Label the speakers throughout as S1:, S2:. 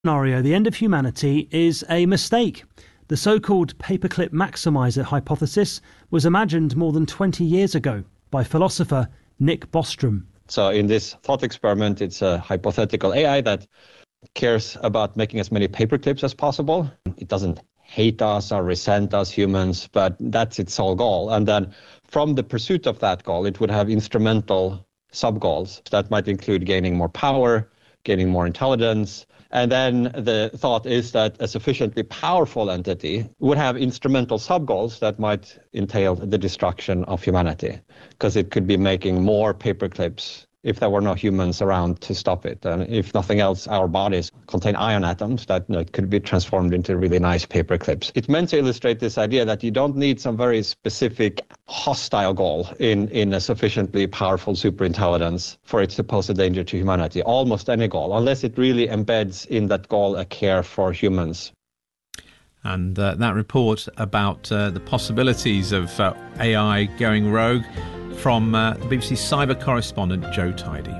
S1: Scenario, the end of humanity is a mistake. The so-called paperclip maximizer hypothesis was imagined more than 20 years ago by philosopher Nick Bostrom.
S2: So in this thought experiment, it's a hypothetical AI that cares about making as many paperclips as possible. It doesn't hate us or resent us humans, but that's its sole goal. And then from the pursuit of that goal, it would have instrumental sub-goals that might include gaining more power, gaining more intelligence. And then the thought is that a sufficiently powerful entity would have instrumental sub-goals that might entail the destruction of humanity, because it could be making more paperclips if there were no humans around to stop it. And if nothing else, our bodies contain ion atoms that could be transformed into really nice paper clips. It's meant to illustrate this idea that you don't need some very specific hostile goal in a sufficiently powerful superintelligence for it to pose a danger to humanity. Almost any goal, unless it really embeds in that goal a care for humans.
S3: And that report about the possibilities of AI going rogue from the BBC cyber correspondent Joe Tidy.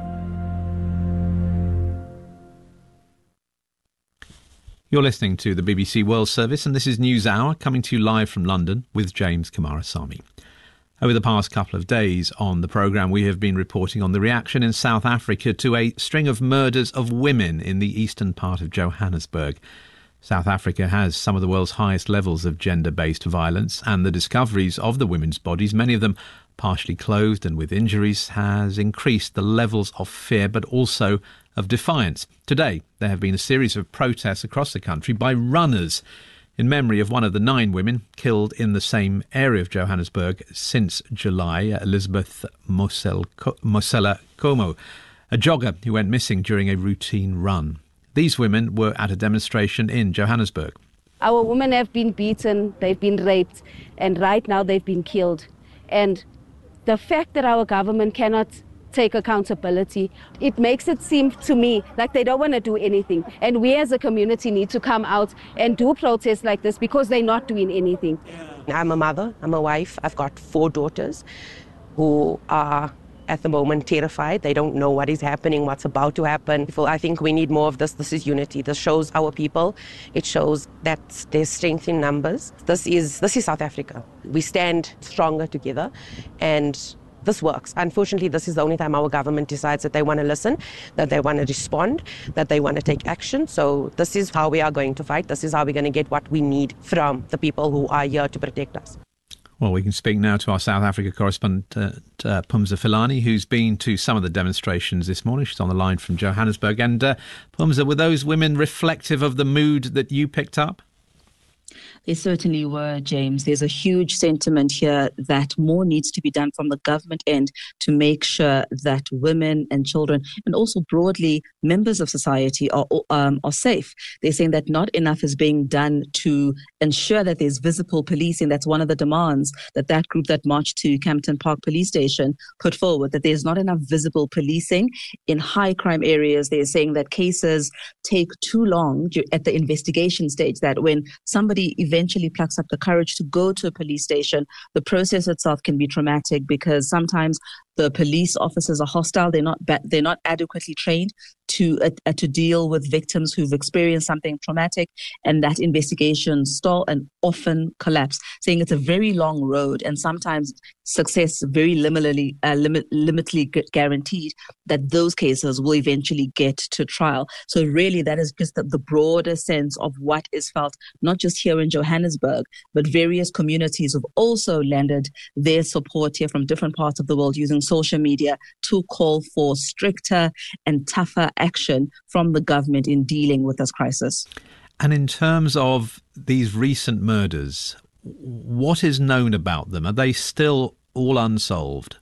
S3: You're listening to the BBC World Service, and this is News Hour, coming to you live from London with James Kamarasamy. Over the past couple of days on the programme, we have been reporting on the reaction in South Africa to a string of murders of women in the eastern part of Johannesburg. South Africa has some of the world's highest levels of gender-based violence, and the discoveries of the women's bodies, many of them partially clothed and with injuries, has increased the levels of fear but also of defiance. Today, there have been a series of protests across the country by runners in memory of one of the 9 women killed in the same area of Johannesburg since July, Elizabeth Mosela Como, a jogger who went missing during a routine run. These women were at a demonstration in Johannesburg.
S4: Our women have been beaten, they've been raped, and right now they've been killed. And the fact that our government cannot take accountability, it makes it seem to me like they don't want to do anything. And we as a community need to come out and do protests like this because they're not doing anything.
S5: I'm a mother, I'm a wife, I've got 4 daughters who are at the moment terrified. They don't know what is happening, what's about to happen. I think we need more of this. This is unity. This shows our people. It shows that there's strength in numbers. This is South Africa. We stand stronger together, and this works. Unfortunately, this is the only time our government decides that they want to listen, that they want to respond, that they want to take action. So this is how we are going to fight. This is how we're going to get what we need from the people who are here to protect us.
S3: Well, we can speak now to our South Africa correspondent, Phumza Philani, who's been to some of the demonstrations this morning. She's on the line from Johannesburg. And Phumza, were those women reflective of the mood that you picked up?
S6: They certainly were, James. There's a huge sentiment here that more needs to be done from the government end to make sure that women and children, and also broadly members of society, are safe. They're saying that not enough is being done to ensure that there's visible policing. That's one of the demands that group that marched to Campton Park Police Station put forward, that there's not enough visible policing in high crime areas. They're saying that cases take too long at the investigation stage, that when somebody eventually plucks up the courage to go to a police station, the process itself can be traumatic because sometimes the police officers are hostile. They're not adequately trained to deal with victims who've experienced something traumatic, and that investigation stall and often collapse, saying it's a very long road and sometimes success very limitedly guaranteed, that those cases will eventually get to trial. So really that is just the broader sense of what is felt, not just here in Johannesburg, but various communities have also lended their support here from different parts of the world using social media to call for stricter and tougher action from the government in dealing with this crisis.
S3: And in terms of these recent murders, what is known about them? Are they still all unsolved?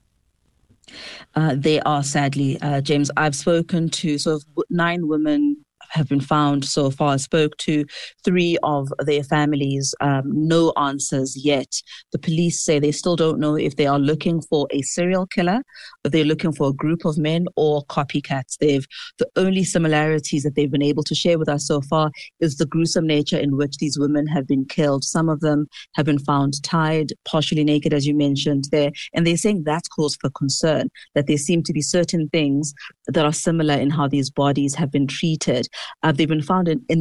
S6: They are, sadly, James. I've spoken to 9 women have been found so far. I spoke to 3 of their families, no answers yet. The police say they still don't know if they are looking for a serial killer, if they're looking for a group of men or copycats. The only similarities that they've been able to share with us so far is the gruesome nature in which these women have been killed. Some of them have been found tied, partially naked, as you mentioned there, and they're saying that's cause for concern, that there seem to be certain things that are similar in how these bodies have been treated. They've been found in